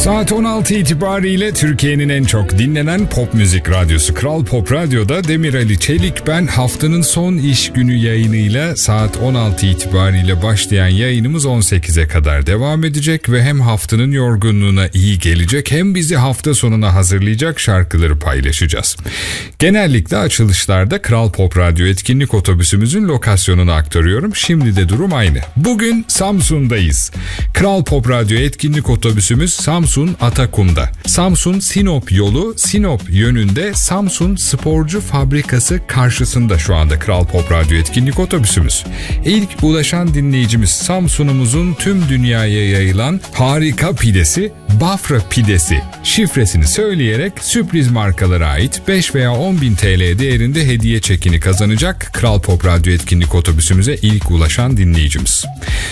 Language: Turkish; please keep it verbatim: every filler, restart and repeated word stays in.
Saat on altı itibariyle Türkiye'nin en çok dinlenen pop müzik radyosu Kral Pop Radyo'da Demir Ali Çelik ben. Haftanın son iş günü yayınıyla saat on altı itibariyle başlayan yayınımız on sekize kadar devam edecek ve hem haftanın yorgunluğuna iyi gelecek hem bizi hafta sonuna hazırlayacak şarkıları paylaşacağız. Genellikle açılışlarda Kral Pop Radyo etkinlik otobüsümüzün lokasyonunu aktarıyorum. Şimdi de durum aynı. Bugün Samsun'dayız. Kral Pop Radyo etkinlik otobüsümüz Samsun Atakum'da. Samsun Sinop yolu Sinop yönünde Samsun Sporcu Fabrikası karşısında şu anda Kral Pop Radyo etkinlik otobüsümüz. İlk ulaşan dinleyicimiz Samsun'umuzun tüm dünyaya yayılan harika pidesi Bafra pidesi şifresini söyleyerek sürpriz markalara ait beş veya on bin T L değerinde hediye çekini kazanacak Kral Pop Radyo etkinlik otobüsümüze ilk ulaşan dinleyicimiz.